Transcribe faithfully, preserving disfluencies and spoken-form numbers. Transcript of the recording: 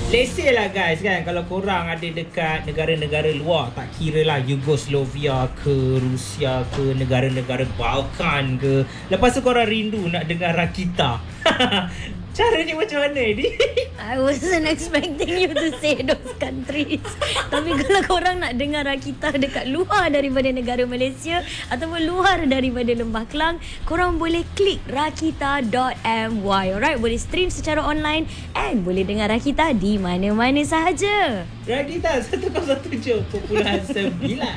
Let's say lah guys kan, kalau korang ada dekat negara-negara luar, tak kira lah Yugoslavia ke, Rusia ke, negara-negara Balkan ke, lepas tu korang rindu nak dengar Rakita. Caranya macam mana ni? I wasn't expecting you to say those countries. Tapi kalau korang nak dengar Rakita dekat luar daripada negara Malaysia ataupun luar daripada Lembah Kelang, korang boleh klik rakita dot my. Alright, boleh stream secara online and boleh dengar Rakita di mana-mana sahaja. Rakita seratus tujuh perpuluhan sembilan.